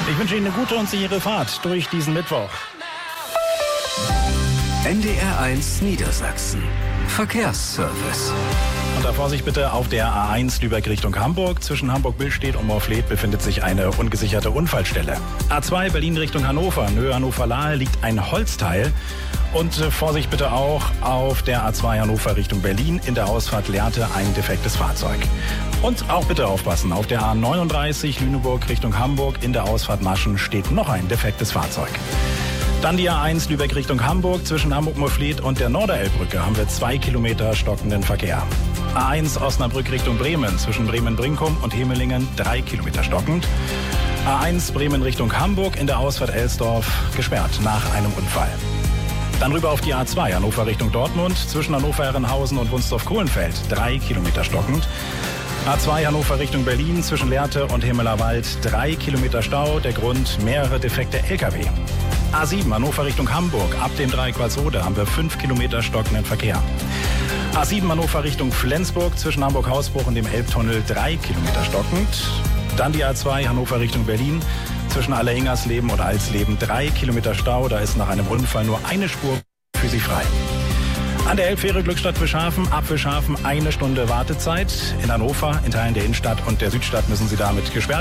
Ich wünsche Ihnen eine gute und sichere Fahrt durch diesen Mittwoch. NDR1 Niedersachsen. Verkehrsservice. Und da Vorsicht bitte auf der A1 Lübeck Richtung Hamburg. Zwischen Hamburg-Billstedt und Morfleet befindet sich eine ungesicherte Unfallstelle. A2 Berlin Richtung Hannover. In Höhe Hannover-Lahe liegt ein Holzteil. Und Vorsicht bitte auch auf der A2 Hannover Richtung Berlin. In der Ausfahrt Lehrte ein defektes Fahrzeug. Und auch bitte aufpassen, auf der A39 Lüneburg Richtung Hamburg. In der Ausfahrt Maschen steht noch ein defektes Fahrzeug. Dann die A1 Lübeck Richtung Hamburg. Zwischen Hamburg-Morfleet und der Norderelbbrücke haben wir 2 Kilometer stockenden Verkehr. A1 Osnabrück Richtung Bremen. Zwischen Bremen-Brinkum und Hemelingen 3 Kilometer stockend. A1 Bremen Richtung Hamburg. In der Ausfahrt Elsdorf gesperrt nach einem Unfall. Dann rüber auf die A2 Hannover Richtung Dortmund. Zwischen Hannover-Herrenhausen und Wunsdorf-Kohlenfeld 3 Kilometer stockend. A2 Hannover Richtung Berlin. Zwischen Lehrte und Hemelerwald 3 Kilometer Stau. Der Grund mehrere defekte Lkw. A7 Hannover Richtung Hamburg. Ab dem Dreieck Walsrode haben wir 5 Kilometer stockenden Verkehr. A7 Hannover Richtung Flensburg. Zwischen Hamburg-Hausbruch und dem Elbtunnel 3 Kilometer stockend. Dann die A2 Hannover Richtung Berlin. Zwischen Alleringersleben und Alsleben 3 Kilometer Stau. Da ist nach einem Unfall nur eine Spur für Sie frei. An der Elbfähre Glückstadt-Fischhafen, ab Fischhafen 1 Stunde Wartezeit. In Hannover, in Teilen der Innenstadt und der Südstadt müssen Sie damit gesperrt